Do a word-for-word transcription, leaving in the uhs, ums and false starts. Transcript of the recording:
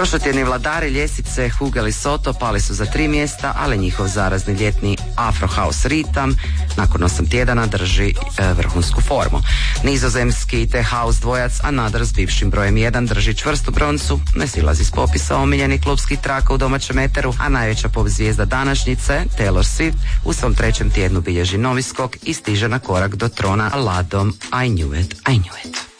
Prošlotjedni vladari ljestvice Hugel i Soto pali su za tri mjesta, ali njihov zarazni ljetni Afro House ritam nakon osam tjedana drži e, vrhunsku formu. Nizozemski The House dvojac Another s bivšim brojem jedan drži čvrstu broncu, ne silazi s popisa omiljenih klubskih traka u domaćem eteru, a najveća pop zvijezda današnjice, Taylor Swift, u svom trećem tjednu bilježi novi skok i stiže na korak do trona Ladom I Knew It, I Knew It.